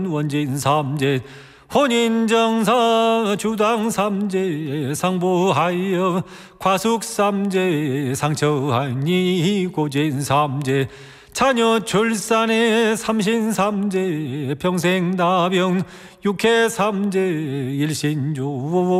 원진 삼재 혼인정사 주당 삼재 상부하여 과숙 삼재 상처하니 고진 삼재 자녀 출산에 삼신 삼재 평생 나병 육해 삼재 일신조